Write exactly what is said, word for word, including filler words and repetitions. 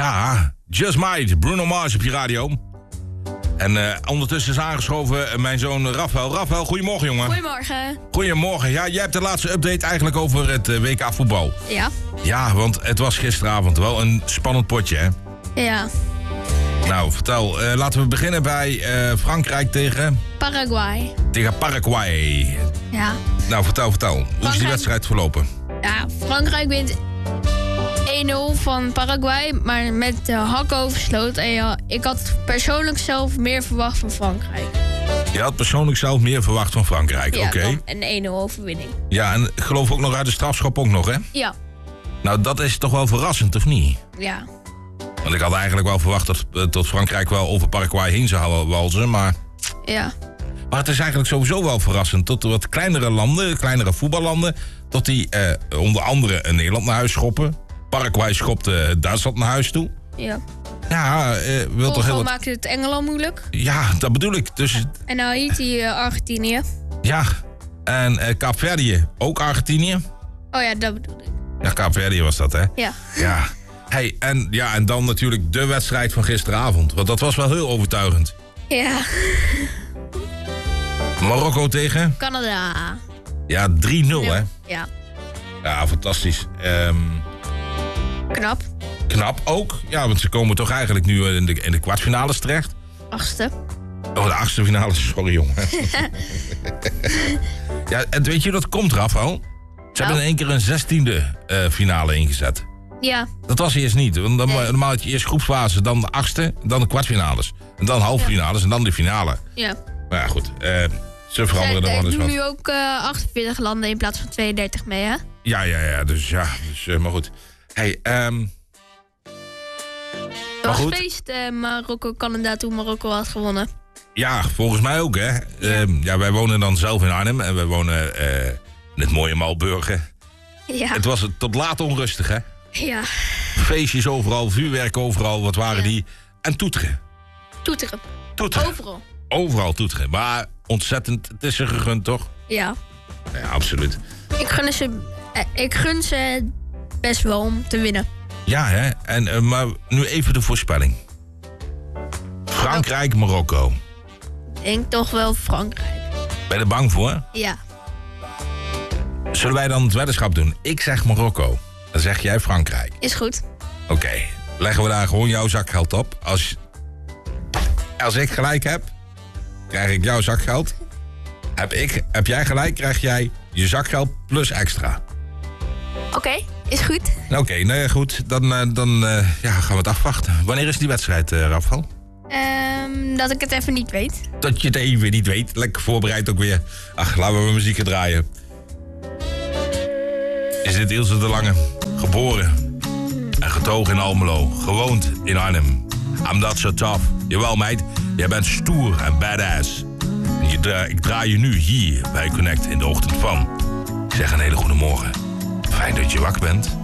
Ja, Just Might, Bruno Mars op je radio. En uh, ondertussen is aangeschoven mijn zoon Rafael. Rafael, goedemorgen, jongen. Goedemorgen. Goedemorgen. Ja, jij hebt de laatste update eigenlijk over het uh, W K voetbal. Ja. Ja, want het was gisteravond wel een spannend potje, hè? Ja. Nou, vertel. Uh, laten we beginnen bij uh, Frankrijk tegen... Paraguay. Tegen Paraguay. Ja. Nou, vertel, vertel. Hoe Frankrijk... is die wedstrijd verlopen? Ja, Frankrijk wint één nul van Paraguay, maar met de hak oversloot. En ja, ik had persoonlijk zelf meer verwacht van Frankrijk. Je had persoonlijk zelf meer verwacht van Frankrijk, ja, oké. Okay. Een één nul overwinning. Ja, en ik geloof ook nog uit de strafschop ook nog, hè? Ja. Nou, dat is toch wel verrassend, of niet? Ja. Want ik had eigenlijk wel verwacht dat, uh, tot Frankrijk wel over Paraguay heen zou walzen, maar... Ja. Maar het is eigenlijk sowieso wel verrassend tot wat kleinere landen, kleinere voetballanden, tot die uh, onder andere Nederland naar huis schoppen. Paraguay schopte uh, Duitsland naar huis toe. Ja. Ja, uh, wil toch heel wat... maakt het Engeland moeilijk. Ja, dat bedoel ik. Dus... En Haiti, uh, Argentinië. Ja, en uh, Kaapverdië, ook Argentinië. Oh ja, dat bedoel ik. Ja, Kaapverdië was dat, hè? Ja. Ja. Hey, en, ja, en dan natuurlijk de wedstrijd van gisteravond. Want dat was wel heel overtuigend. Ja. Marokko tegen? Canada. Ja, drie nul, hè? Ja. Ja, fantastisch. Um, knap. Knap ook. Ja, want ze komen toch eigenlijk nu in de, in de kwartfinales terecht. Achtste. Oh, de achtste finale. Sorry, jongen. Ja, en weet je hoe dat komt, Rafael? Ze nou? hebben in één keer een zestiende uh, finale ingezet. Ja. Dat was eerst niet. Want dan, nee. Normaal had je eerst groepsfase, dan de achtste, dan de kwartfinales. En dan halffinales ja. en dan de finale. Ja. Maar ja, goed. Uh, ze veranderen er wel eens wat. Er doen nu ook uh, achtenveertig landen in plaats van tweeëndertig mee, hè? Ja, ja, ja. Dus ja, dus, uh, maar goed. Hey, um... Het was feest, uh, Marokko-Canada toen Marokko had gewonnen. Ja, volgens mij ook, hè. Ja. Uh, ja, wij wonen dan zelf in Arnhem en wij wonen uh, in het mooie Malburgen. Ja. Het was tot laat onrustig, hè. Ja. Feestjes overal, vuurwerk overal, wat waren ja. die? En toeteren. Toeteren. Toeteren. Overal. Overal toeteren, maar ontzettend, het is er gegund, toch? Ja. Ja, absoluut. Ik gun ze, ik gun ze best wel om te winnen. Ja, hè. En, uh, maar nu even de voorspelling. Frankrijk, Marokko. Ik denk toch wel Frankrijk. Ben je er bang voor? Ja. Zullen wij dan het weddenschap doen? Ik zeg Marokko. Dan zeg jij Frankrijk. Is goed. Oké. Okay. Leggen we daar gewoon jouw zakgeld op. Als, als ik gelijk heb, krijg ik jouw zakgeld. Heb, ik, heb jij gelijk, krijg jij je zakgeld plus extra. Oké, okay, is goed. Oké, okay, nou ja, goed. Dan, dan uh, ja, gaan we het afwachten. Wanneer is die wedstrijd, uh, Rafael? Um, dat ik het even niet weet. Dat je het even niet weet. Lekker voorbereid ook weer. Ach, laten we muziek gaan draaien. Is dit Ilse de Lange. Geboren en getogen in Almelo. Gewoond in Arnhem. I'm not so tough. Jawel, meid. Jij bent stoer en badass. En je dra- ik draai je nu hier bij Connect in de ochtend van. Ik zeg een hele goede morgen. Fijn dat je wakker bent.